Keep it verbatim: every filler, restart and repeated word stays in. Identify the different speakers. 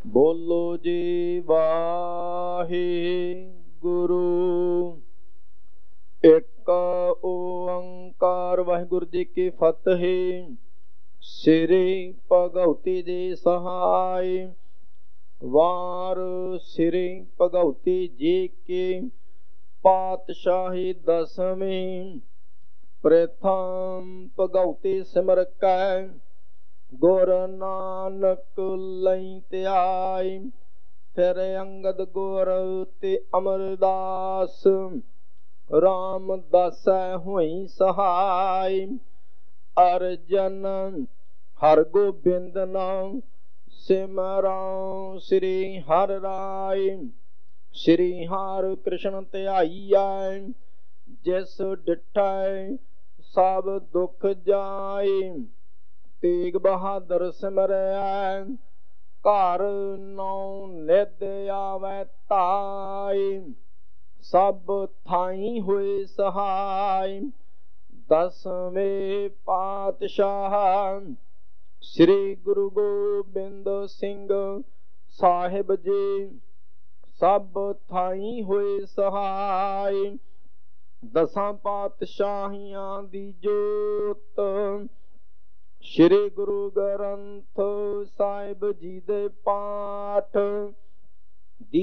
Speaker 1: ਬੋਲੋ ਜੀ ਵਾਹਿਗੁਰੂ। ਇੱਕ ਓੰਕਾਰ ਵਾਹਿਗੁਰੂ ਜੀ ਕੀ ਫਤਿਹ। ਸ੍ਰੀ ਭਗਉਤੀ ਜੀ ਸਹਾਇ। ਵਾਰ ਸ੍ਰੀ ਭਗਉਤੀ ਜੀ ਕੀ ਪਾਤਸ਼ਾਹੀ ਦਸਵੀਂ। ਪ੍ਰਥਮ ਭਗਉਤੀ ਸਿਮਰ ਕੈ ਗੁਰ ਨਾਨਕ ਲਈ ਧਿਆਇ। ਫਿਰ ਅੰਗਦ ਗੁਰ ਤੇ ਅਮਰਦਾਸ ਰਾਮਦਾਸੈ ਹੋਈ ਸਹਾਇ। ਅਰਜਨ ਹਰਗੋਬਿੰਦ ਨਾਮ ਸਿਮਰਉ ਸ੍ਰੀ ਹਰਿ ਰਾਇ। ਸ੍ਰੀ ਹਰਿ ਕ੍ਰਿਸ਼ਨ ਧਿਆਈਐ ਜਿਸ ਡਿਠੈ ਸਭ ਦੁਖ ਜਾਇ। ਤੇਗ ਬਹਾਦਰ ਸਿਮਰੈ ਘਰ ਨੌ ਨਿਧ ਆਵੈ ਧਾਇ। ਸਭ ਥਾਈ ਹੋਏ ਸਹਾਇ। ਦਸਵੇਂ ਪਾਤਸ਼ਾਹ ਸ੍ਰੀ ਗੁਰੂ ਗੋਬਿੰਦ ਸਿੰਘ ਸਾਹਿਬ ਜੀ ਸਭ ਥਾਈ ਹੋਏ ਸਹਾਇ। ਦਸਾਂ ਪਾਤਸ਼ਾਹੀਆਂ ਦੀ ਜੋਤ ਸ੍ਰੀ ਗੁਰੂ ਗ੍ਰੰਥ ਸਾਹਿਬ ਜੀ ਦੇ ਪਾਠ